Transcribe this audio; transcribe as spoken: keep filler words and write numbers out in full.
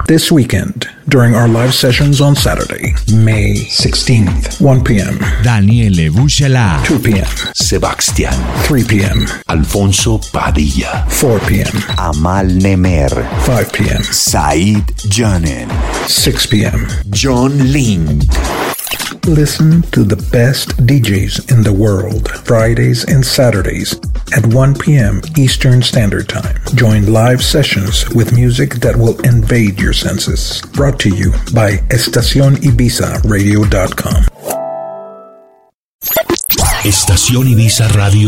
This weekend, during our live sessions on Saturday, May sixteenth, one p.m. Daniele Buscela. two p.m. Sebastián. three p.m. Alfonso Padilla. four p.m. Amal Nemer. five p.m. Said Janen. six p.m. John Lind. Listen to the best D Js in the world, Fridays and Saturdays at one p.m. Eastern Standard Time. Join live sessions with music that will invade your senses. Brought to you by Estación Ibiza Radio dot com. Estación Ibiza Radio.